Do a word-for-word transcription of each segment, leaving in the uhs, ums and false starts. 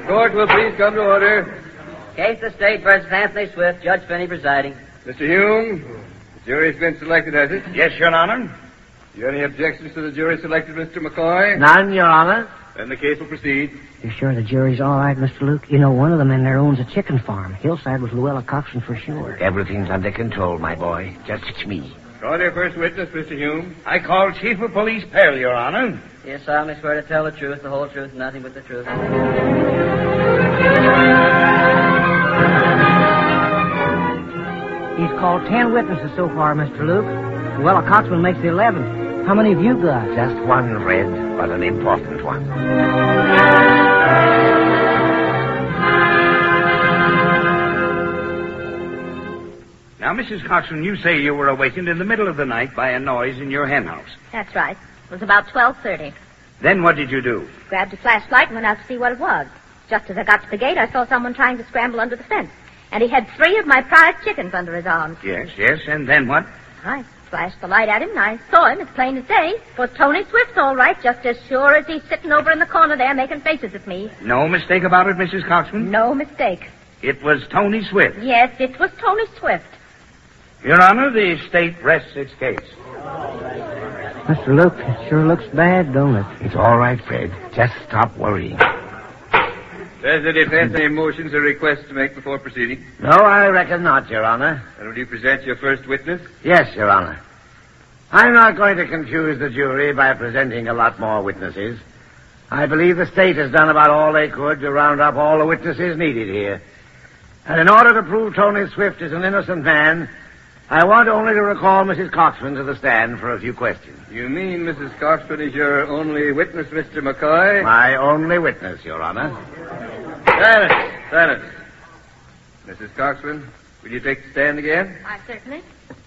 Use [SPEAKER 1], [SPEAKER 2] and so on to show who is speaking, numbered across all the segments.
[SPEAKER 1] Court will please come to order.
[SPEAKER 2] Case the State versus Anthony Swift, Judge Finney presiding.
[SPEAKER 1] Mister Hume, the jury's been selected, has it?
[SPEAKER 3] Yes, Your Honor.
[SPEAKER 1] You any objections to the jury selected, Mister McCoy?
[SPEAKER 4] None, Your Honor.
[SPEAKER 1] Then the case will proceed.
[SPEAKER 5] You sure the jury's all right, Mister Luke? You know, one of them in there owns a chicken farm. Hillside was Luella Coxon for sure.
[SPEAKER 4] Everything's under control, my boy. Just me.
[SPEAKER 1] Call your first witness, Mister Hume.
[SPEAKER 3] I call Chief of Police Pell, Your Honor.
[SPEAKER 2] Yes, solemnly swear to tell the truth, the whole truth, and nothing but the truth.
[SPEAKER 5] He's called ten witnesses so far, Mister Luke. Luella Coxon makes the eleventh. How many have you got?
[SPEAKER 4] Just one, Red, but an important one.
[SPEAKER 3] Now, Missus Coxon, you say you were awakened in the middle of the night by a noise in your hen house.
[SPEAKER 6] That's right. It was about twelve thirty.
[SPEAKER 3] Then what did you do?
[SPEAKER 6] Grabbed a flashlight and went out to see what it was. Just as I got to the gate, I saw someone trying to scramble under the fence. And he had three of my prize chickens under his arms.
[SPEAKER 3] Yes, yes, and then what?
[SPEAKER 6] I flashed the light at him, and I saw him as plain as day. It was Tony Swift, all right, just as sure as he's sitting over in the corner there making faces at me.
[SPEAKER 3] No mistake about it, Missus Coxon?
[SPEAKER 6] No mistake.
[SPEAKER 3] It was Tony Swift.
[SPEAKER 6] Yes, it was Tony Swift.
[SPEAKER 3] Your Honor, the state rests its case.
[SPEAKER 5] Mister Luke, it sure looks bad, don't it?
[SPEAKER 4] It's all right, Fred. Just stop worrying.
[SPEAKER 1] Does the defense any motions or requests to make before proceeding?
[SPEAKER 4] No, I reckon not, Your Honor.
[SPEAKER 1] And will you present your first witness?
[SPEAKER 4] Yes, Your Honor. I'm not going to confuse the jury by presenting a lot more witnesses. I believe the state has done about all they could to round up all the witnesses needed here. And in order to prove Tony Swift is an innocent man, I want only to recall Missus Coxman to the stand for a few questions.
[SPEAKER 1] You mean Missus Coxman is your only witness, Mister McCoy?
[SPEAKER 4] My only witness, Your Honor.
[SPEAKER 1] Silence, silence. Missus Coxman, will you take the stand again?
[SPEAKER 6] I certainly.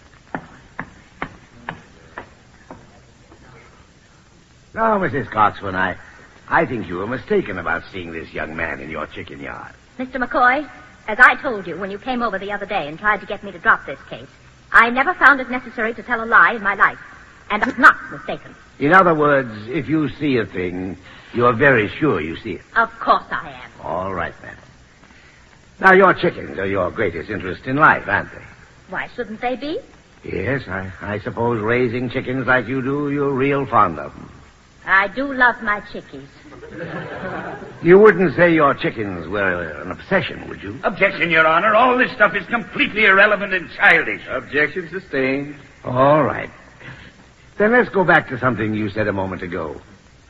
[SPEAKER 4] No, Missus Coxman, I, I think you were mistaken about seeing this young man in your chicken yard.
[SPEAKER 6] Mister McCoy, as I told you when you came over the other day and tried to get me to drop this case, I never found it necessary to tell a lie in my life. And I'm not mistaken.
[SPEAKER 4] In other words, if you see a thing, you're very sure you see it.
[SPEAKER 6] Of course I am.
[SPEAKER 4] All right, then. Now, your chickens are your greatest interest in life, aren't they?
[SPEAKER 6] Why shouldn't they be?
[SPEAKER 4] Yes, I, I suppose raising chickens like you do, you're real fond of them.
[SPEAKER 6] I do love my chickies.
[SPEAKER 4] You wouldn't say your chickens were an obsession, would you?
[SPEAKER 3] Objection, Your Honor. All this stuff is completely irrelevant and childish.
[SPEAKER 1] Objection sustained.
[SPEAKER 4] All right. Then let's go back to something you said a moment ago.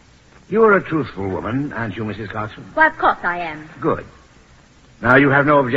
[SPEAKER 4] You're a truthful woman, aren't you, Missus Coxon?
[SPEAKER 6] Why, of course I am.
[SPEAKER 4] Good. Now, you have no objection